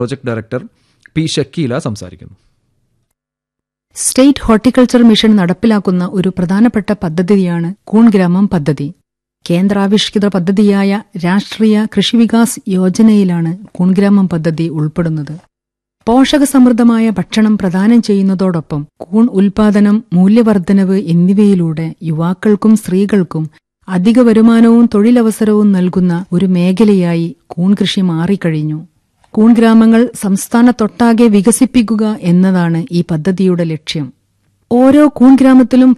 Project director P Shakeela സംസാരിക്കുന്നു. State horticulture mission നടപ്പിലാക്കുന്ന ഒരു പ്രധാനപ്പെട്ട പദ്ധതിയാണ് കൂൺ ഗ്രാമം പദ്ധതി. കേന്ദ്രാവിഷ്കൃത പദ്ധതിയായ രാഷ്ട്രീയ കൃഷി വികാസ് യോജനയിലാണ് കൂൺഗ്രാമം പദ്ധതി ഉൾപ്പെടുന്നത്. പോഷകസമൃദ്ധമായ ഭക്ഷണം പ്രദാനം ചെയ്യുന്നതോടൊപ്പം കൂൺ ഉൽപാദനം, മൂല്യവർദ്ധനവ് എന്നിവയിലൂടെ യുവാക്കൾക്കും സ്ത്രീകൾക്കും അധിക വരുമാനവും തൊഴിലവസരവും നൽകുന്ന ഒരു മേഖലയായി കൂൺ കൃഷി മാറിക്കഴിഞ്ഞു. കൂൺ ഗ്രാമങ്ങൾ സംസ്ഥാനത്തൊട്ടാകെ വികസിപ്പിക്കുക എന്നതാണ് ഈ പദ്ധതിയുടെ ലക്ഷ്യം. ഓരോ കൂൺ ഗ്രാമത്തിലും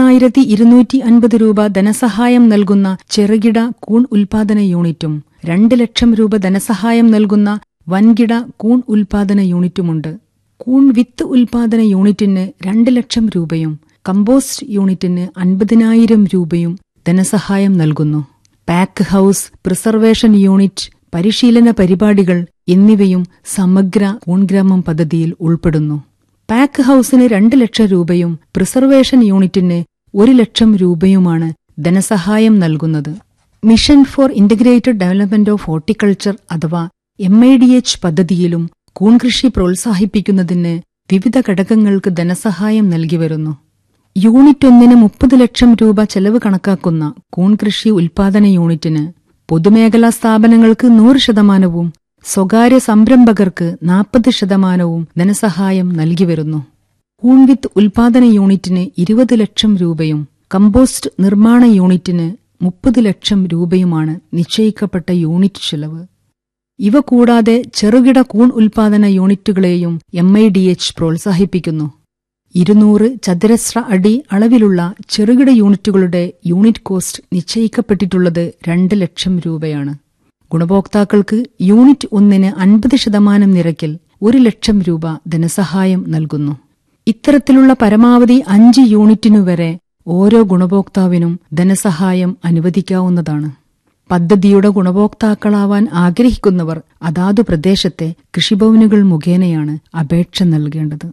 11,250 രൂപ ധനസഹായം നൽകുന്ന ചെറുകിട കൂൺ ഉൽപാദന യൂണിറ്റും 2 ലക്ഷം രൂപ ധനസഹായം നൽകുന്ന വൻകിട കൂൺ ഉൽപാദന യൂണിറ്റുമുണ്ട്. കൂൺ വിത്ത് ഉൽപാദന യൂണിറ്റിന് 2 ലക്ഷം രൂപയും കമ്പോസ്റ്റ് യൂണിറ്റിന് 50,000 രൂപയും ധനസഹായം നൽകുന്നു. പാക്ക് ഹൌസ്, പ്രിസർവേഷൻ യൂണിറ്റ്, പരിശീലന പരിപാടികൾ എന്നിവയും സമഗ്ര കൂൺഗ്രാമം പദ്ധതിയിൽ ഉൾപ്പെടുന്നു. പാക്ക് ഹൌസിന് 2 ലക്ഷം രൂപയും പ്രിസർവേഷൻ യൂണിറ്റിന് 1 ലക്ഷം രൂപയുമാണ് ധനസഹായം നൽകുന്നത്. Mission four integrated development of horticulture അഥവാ MIDH പദ്ധതിയിലും കൂൺകൃഷി പ്രോത്സാഹിപ്പിക്കുന്നതിന് വിവിധ ഘടകങ്ങൾക്ക് ധനസഹായം നൽകി വരുന്നു. യൂണിറ്റ് 1-ന് 30 ലക്ഷം രൂപ ചെലവ് കണക്കാക്കുന്ന കൂൺകൃഷി ഉൽപാദന യൂണിറ്റിന് പൊതുമേഖലാ സ്ഥാപനങ്ങൾക്ക് 100%, സ്വകാര്യ സംരംഭകർക്ക് 40% ധനസഹായം നൽകിവരുന്നു. കൂൺവിത്ത് ഉൽപാദന യൂണിറ്റിന് 20 ലക്ഷം രൂപയും കമ്പോസ്റ്റ് നിർമ്മാണ യൂണിറ്റിന് 30 ലക്ഷം രൂപയുമാണ് നിശ്ചയിക്കപ്പെട്ട യൂണിറ്റ് ചെലവ്. ഇവ കൂടാതെ ചെറുകിട കൂൺ ഉൽപാദന യൂണിറ്റുകളെയും MIDH പ്രോത്സാഹിപ്പിക്കുന്നു. 200 ചതുരശ്ര അടി അളവിലുള്ള ചെറുകിട യൂണിറ്റുകളുടെ യൂണിറ്റ് കോസ്റ്റ് നിശ്ചയിക്കപ്പെട്ടിട്ടുള്ളത് 2 ലക്ഷം രൂപയാണ്. ഗുണഭോക്താക്കൾക്ക് യൂണിറ്റ് 1-ന് 50% നിരക്കിൽ 1 ലക്ഷം രൂപ ധനസഹായം നൽകുന്നു. ഇത്തരത്തിലുള്ള പരമാവധി 5 യൂണിറ്റിനുവരെ ഓരോ ഗുണഭോക്താവിനും ധനസഹായം അനുവദിക്കാവുന്നതാണ്. പദ്ധതിയുടെ ഗുണഭോക്താക്കളാവാൻ ആഗ്രഹിക്കുന്നവർ അതാതു പ്രദേശത്തെ കൃഷിഭവനുകൾ മുഖേനയാണ് അപേക്ഷ നൽകേണ്ടത്.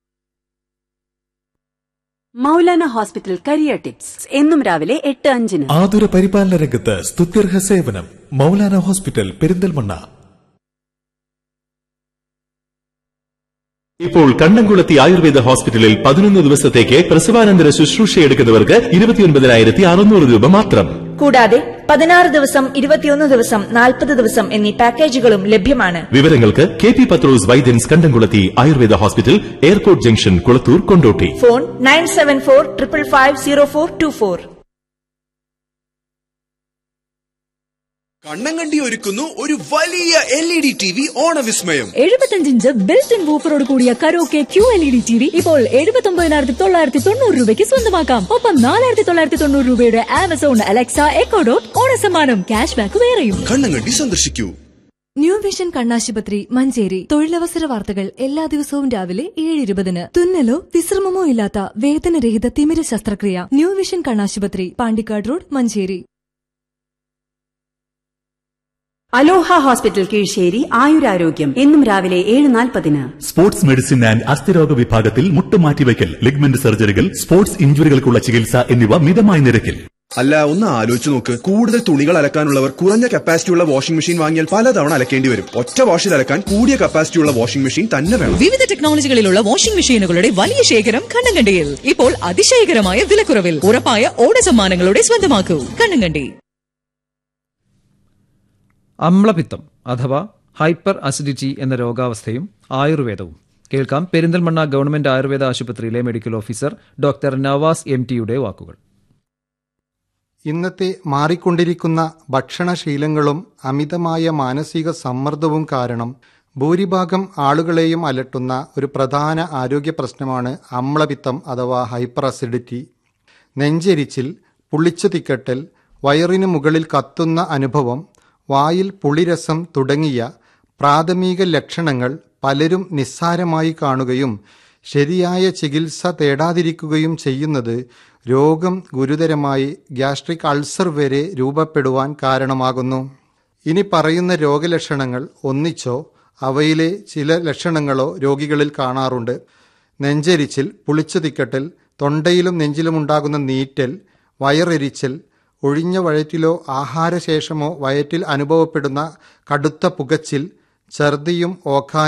മൗലാന ഹോസ്പിറ്റൽ കരിയർ ടിപ്സ് എന്നും രാവിലെ 8:05. ആതുര പരിപാലന രംഗത്ത് സ്തുത്യർഹ സേവനം. മൗലാന ഹോസ്പിറ്റൽ, പെരിന്തൽമണ്ണ. ഇപ്പോൾ കണ്ണംകുളത്തി ആയുർവേദ ഹോസ്പിറ്റലിൽ 11 ദിവസത്തേക്ക് പ്രസവാനന്തര ശുശ്രൂഷയെടുക്കുന്നവർക്ക് 29,600 രൂപ മാത്രം. കൂടാതെ 16 ദിവസം, 21 ദിവസം, 40 ദിവസം എന്നീ പാക്കേജുകളും ലഭ്യമാണ്. വിവരങ്ങൾക്ക് KP പത്രോസ് വൈദ്യൻസ് കണ്ടംകുളത്തി Ayurveda hospital, airport junction, Kulathur, Kondotty. Phone 9745550424. Kannankandi ഒരുക്കുന്നു ഒരു വലിയ LED TV ഓണവിസ്മയം. 75 inch built in വൂഫറോട് കൂടിയ കരോക്കെ QLED TV ഇപ്പോൾ 79,990 രൂപയ്ക്ക് സ്വന്തമാക്കാം. ഒപ്പം 4,990 രൂപയുടെ Amazon Alexa echo dot ഓണസമ്മാനം. Cash back വേറെയും. കണ്ണങ്കണ്ടി സന്ദർശിക്കൂ. ന്യൂ വിഷൻ കണ്ണാശുപത്രി, മഞ്ചേരി. തൊഴിലവസര വാർത്തകൾ എല്ലാ ദിവസവും രാവിലെ 7:20. തുന്നലോ വിശ്രമമോ ഇല്ലാത്ത വേദനരഹിത തിമിര ശസ്ത്രക്രിയ. ന്യൂ വിഷൻ കണ്ണാശുപത്രി, പാണ്ടിക്കാട് റോഡ്, മഞ്ചേരി. അലോഹ ഹോസ്പിറ്റൽ കീഴ്ശ്ശേരി, ആയുരാരോഗ്യം എന്നും രാവിലെ 7:40. സ്പോർട്സ് മെഡിസിൻ ആൻഡ് അസ്ഥിരോഗ വിഭാഗത്തിൽ മുട്ടുമാറ്റിവയ്ക്കൽ, ലിഗ്മെന്റ് സർജറികൾ, സ്പോർട്സ് ഇഞ്ചുറികൾക്കുള്ള ചികിത്സ എന്നിവ മിതമായ നിരക്കിൽ. അല്ല, ഒന്ന് ആലോചിച്ചു നോക്ക്. കൂടുതൽ തുണികൾ അലക്കാനുള്ളവർ കുറഞ്ഞ കപ്പാസിറ്റിയുള്ള വാഷിംഗ് മെഷീൻ വാങ്ങിയാൽ പലതവണ അലക്കേണ്ടി വരും. ഒറ്റ വാഷിൽ അലക്കാൻ കൂടിയ കപ്പാസിറ്റിയുള്ള വാഷിംഗ് മെഷീൻ തന്നെ വേണം. വിവിധ ടെക്നോളജികളിലുള്ള വാഷിംഗ് മെഷീനുകളുടെ വലിയ ശേഖരം കണ്ണങ്കണ്ടിയിൽ. ഇപ്പോൾ അതിശയകരമായ വിലക്കുറവിൽ. ഉറപ്പായ ഓണസമ്മാനങ്ങളുടെ സ്വന്തമാക്കൂ. കണ്ണങ്കണ്ടി. അമ്ലപിത്തം അഥവാ ഹൈപ്പർ അസിഡിറ്റി എന്ന രോഗാവസ്ഥയും ആയുർവേദവും കേൾക്കാം. പെരിന്തൽമണ്ണ ഗവൺമെന്റ് ആയുർവേദ ആശുപത്രിയിലെ medical officer doctor Nawaz MT വാക്കുകൾ. ഇന്നത്തെ മാറിക്കൊണ്ടിരിക്കുന്ന ഭക്ഷണശീലങ്ങളും അമിതമായ മാനസിക സമ്മർദ്ദവും കാരണം ഭൂരിഭാഗം ആളുകളെയും അലട്ടുന്ന ഒരു പ്രധാന ആരോഗ്യ പ്രശ്നമാണ് അമ്ലപിത്തം അഥവാ ഹൈപ്പർ അസിഡിറ്റി. നെഞ്ചെരിച്ചിൽ, പുളിച്ചു തിക്കട്ടൽ, വയറിന് മുകളിൽ കത്തുന്ന അനുഭവം, വായിൽ പുളിരസം തുടങ്ങിയ പ്രാഥമിക ലക്ഷണങ്ങൾ പലരും നിസ്സാരമായി കാണുകയും ശരിയായ ചികിത്സ തേടാതിരിക്കുകയും ചെയ്യുന്നത് രോഗം ഗുരുതരമായി ഗ്യാസ്ട്രിക് അൾസർ വരെ രൂപപ്പെടുവാൻ കാരണമാകുന്നു. ഇനി പറയുന്ന രോഗലക്ഷണങ്ങൾ ഒന്നിച്ചോ അവയിലെ ചില ലക്ഷണങ്ങളോ രോഗികളിൽ കാണാറുണ്ട്. നെഞ്ചെരിച്ചിൽ, പുളിച്ചു തിക്കട്ടൽ, തൊണ്ടയിലും നെഞ്ചിലുമുണ്ടാകുന്ന നീറ്റൽ, വയറെരിച്ചൽ, ഒഴിഞ്ഞ വയറ്റിലോ ആഹാരശേഷമോ വയറ്റിൽ അനുഭവപ്പെടുന്ന കടുത്ത പുകച്ചിൽ, ഛർദിയും ഓക്കാനും